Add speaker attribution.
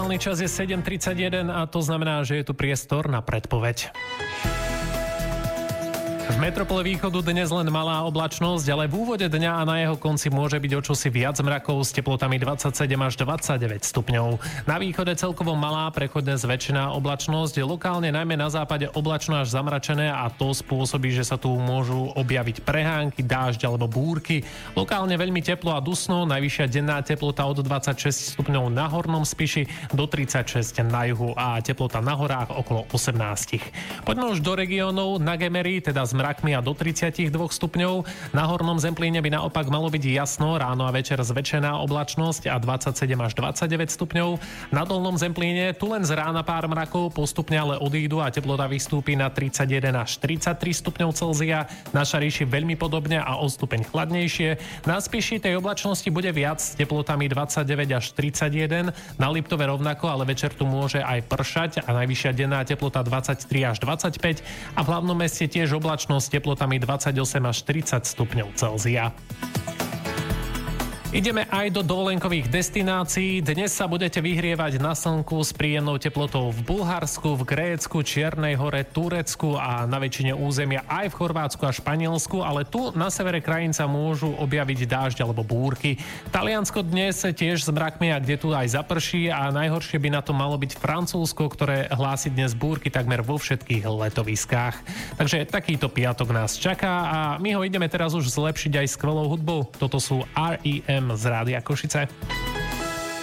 Speaker 1: Aktuálny čas je 7:31 a to znamená, že je tu priestor na predpoveď. V metropole východu dnes len malá oblačnosť, ale v úvode dňa a na jeho konci môže byť o čosi viac mrakov s teplotami 27 až 29 stupňov. Na východe celkovo malá, prechodne zväčšená oblačnosť, lokálne najmä na západe oblačno až zamračené a to spôsobí, že sa tu môžu objaviť prehánky, dážď alebo búrky. Lokálne veľmi teplo a dusno, najvyššia denná teplota od 26 stupňov na hornom Spiši do 36 na juhu a teplota na horách okolo 18. Poďme už do regiónov. Na Gemeri, teda s mrakmi a do 32 stupňov. Na hornom Zemplíne by naopak malo byť jasno, ráno a večer zväčšená oblačnosť a 27 až 29 stupňov. Na dolnom Zemplíne tu len z rána pár mrakov, postupne ale odídu a teplota vystúpi na 31 až 33 stupňov Celzia. Na Šariši veľmi podobne a o stupeň chladnejšie. Na Spiši tej oblačnosti bude viac s teplotami 29 až 31. Na Liptove rovnako, ale večer tu môže aj pršať a najvyššia denná teplota 23 až 25 a v hlavnom meste tiež oblačnosť s teplotami 28 až 30 stupňov Celzia. Ideme aj do dovolenkových destinácií. Dnes sa budete vyhrievať na slnku s príjemnou teplotou v Bulharsku, v Grécku, Čiernej Hore, Turecku a na väčšine územia aj v Chorvátsku a Španielsku, ale tu na severe krajín sa môžu objaviť dážď alebo búrky. Taliansko dnes tiež s mrakmi a kde tu aj zaprší a najhoršie by na to malo byť Francúzsko, ktoré hlási dnes búrky takmer vo všetkých letoviskách. Takže takýto piatok nás čaká a my ho ideme teraz už zlepšiť aj skvelou hudbou. Toto sú R.E.M. z Rádia Košice.